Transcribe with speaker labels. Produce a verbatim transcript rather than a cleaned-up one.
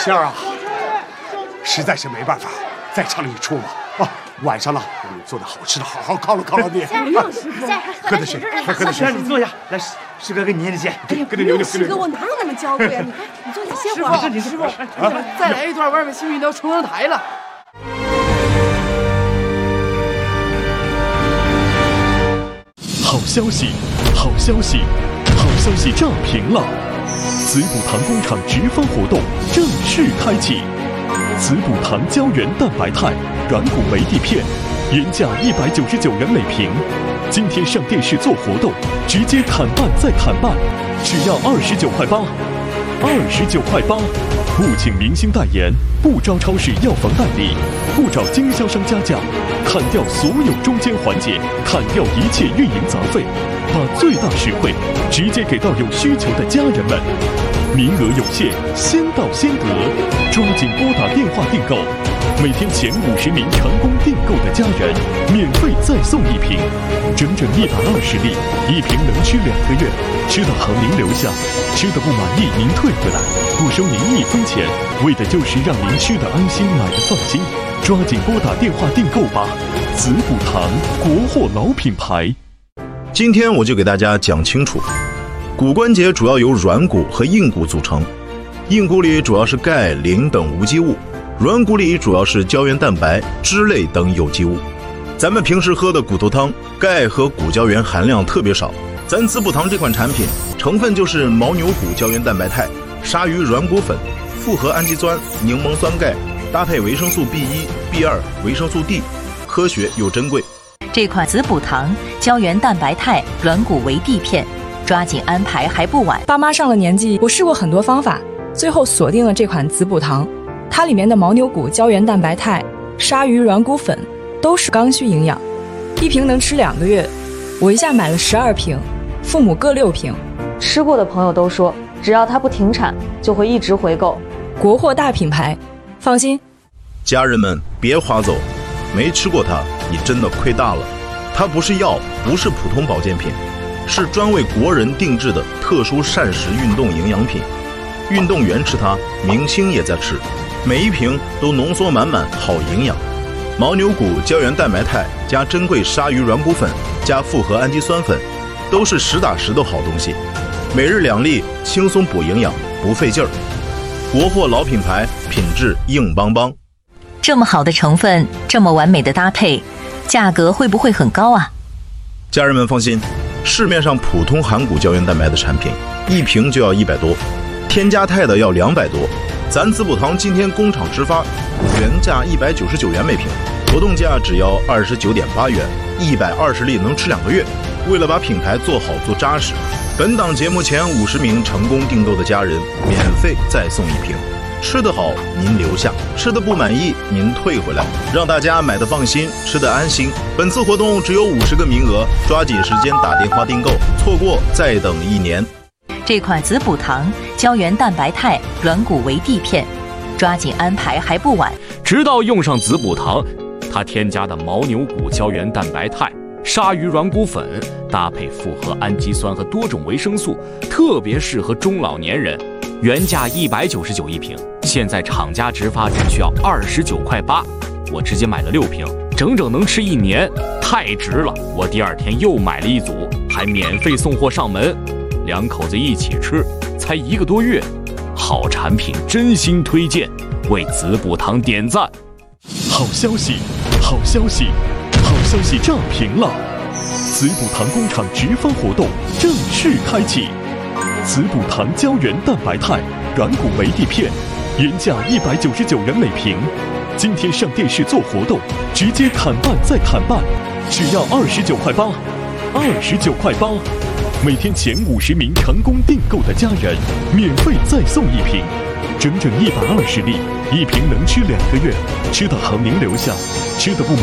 Speaker 1: 仙儿啊，实在是没办法，再唱一出嘛。啊，晚上了，我给你做的好吃的，好好犒劳犒劳你。
Speaker 2: 不用师傅，
Speaker 1: 喝点水，快喝点水。
Speaker 3: 让你坐下，来，师哥给你捏捏肩。
Speaker 2: 哎呀，
Speaker 1: 跟着牛牛，
Speaker 2: 师哥，我哪有那么娇贵啊？你看，你坐下歇会儿。
Speaker 3: 师傅，师傅，再来一段，外面幸运都要冲上台了。
Speaker 4: 好消息，好消息，好消息炸屏了！滋补堂工厂直发活动正式开启。滋补堂胶原蛋白肽软骨维 D 片，原价一百九十九元每瓶，今天上电视做活动，直接砍半再砍半，只要二十九块八，二十九块八。不请明星代言，不招超市药房代理，不找经销商加价，砍掉所有中间环节，砍掉一切运营杂费，把最大实惠直接给到有需求的家人们。名额有限，先到先得，抓紧拨打电话订购。每天前五十名成功订购的家人，免费再送一瓶，整整一百二十粒，一瓶能吃两个月。吃的好您留下，吃的不满意您退回来，不收您一分钱，为的就是让您吃的安心，买的放心。抓紧拨打电话订购吧，滋补堂国货老品牌。
Speaker 5: 今天我就给大家讲清楚，骨关节主要由软骨和硬骨组成，硬骨里主要是钙、磷等无机物，软骨里主要是胶原蛋白、脂类等有机物。咱们平时喝的骨头汤，钙和骨胶原含量特别少。咱滋补堂这款产品成分就是牦牛骨胶原蛋白肽、鲨鱼软骨粉、复合氨基酸、柠檬酸钙，搭配维生素 B 一、B 二、维生素 D， 科学又珍贵。
Speaker 6: 这款滋补堂胶原蛋白肽软骨维 D 片，抓紧安排还不晚。
Speaker 7: 爸妈上了年纪，我试过很多方法，最后锁定了这款滋补堂。它里面的牦牛骨胶原蛋白肽、鲨鱼软骨粉都是刚需营养，一瓶能吃两个月。我一下买了十二瓶，父母各六瓶。
Speaker 8: 吃过的朋友都说，只要它不停产，就会一直回购。
Speaker 7: 国货大品牌，放心。
Speaker 5: 家人们别划走，没吃过它，你真的亏大了。它不是药，不是普通保健品，是专为国人定制的特殊膳食运动营养品。运动员吃它，明星也在吃，每一瓶都浓缩满满好营养。牦牛骨胶原蛋白肽加珍贵鲨鱼软骨粉加复合氨基酸粉，都是实打实的好东西。每日两粒，轻松补营养，不费劲儿。国货老品牌，品质硬邦邦。
Speaker 6: 这么好的成分，这么完美的搭配，价格会不会很高啊？
Speaker 5: 家人们放心，市面上普通含骨胶原蛋白的产品，一瓶就要一百多，添加肽的要两百多。咱滋补堂今天工厂直发，原价一百九十九元每瓶，活动价只要二十九点八元，一百二十粒能吃两个月。为了把品牌做好做扎实，本档节目前五十名成功订购的家人，免费再送一瓶。吃得好您留下，吃得不满意您退回来，让大家买得放心，吃得安心。本次活动只有五十个名额，抓紧时间打电话订购，错过再等一年。
Speaker 6: 这款滋补堂胶原蛋白肽软骨维 D 片，抓紧安排还不晚。
Speaker 9: 直到用上滋补堂，它添加的牦牛骨胶原蛋白肽、鲨鱼软骨粉，搭配复合氨基酸和多种维生素，特别适合中老年人。原价一百九十九一瓶，现在厂家直发只需要二十九块八，我直接买了六瓶，整整能吃一年，太值了！我第二天又买了一组，还免费送货上门。两口子一起吃，才一个多月，好产品真心推荐，为滋补堂点赞。
Speaker 4: 好消息，好消息，好消息炸屏了！滋补堂工厂直发活动正式开启。滋补堂胶原蛋白肽软骨维 D 片，原价一百九十九元每瓶，今天上电视做活动，直接砍半再砍半，只要二十九块八，二十九块八。每天前五十名成功订购的家人，免费再送一瓶，整整一百二十粒，一瓶能吃两个月。吃得好您留下，吃得不满